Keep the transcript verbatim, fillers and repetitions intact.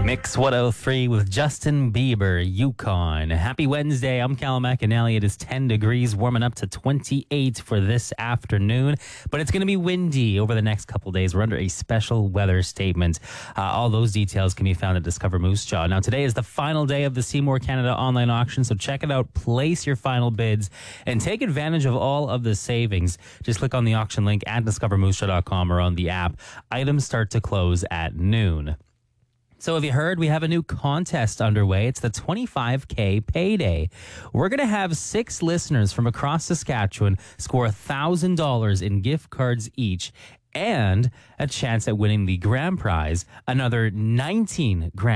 Mix one oh three with Justin Bieber, Yukon. Happy Wednesday. I'm Callum McAnally. It is ten degrees, warming up to twenty-eight for this afternoon. But it's going to be windy over the next couple days. We're under a special weather statement. Uh, all those details can be found at Discover Moose Jaw. Now, today is the final day of the Seymour Canada online auction, so check it out. Place your final bids and take advantage of all of the savings. Just click on the auction link at discover moose jaw dot com or on the app. Items start to close at noon. So have you heard we have a new contest underway? It's the twenty-five K payday. We're going to have six listeners from across Saskatchewan score one thousand dollars in gift cards each and a chance at winning the grand prize, another nineteen grand